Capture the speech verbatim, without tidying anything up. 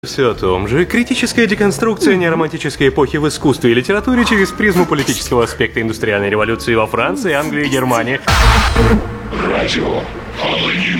Все о том же. Критическая деконструкция неромантической эпохи в искусстве и литературе через призму политического аспекта индустриальной революции во Франции, Англии и Германии. Радио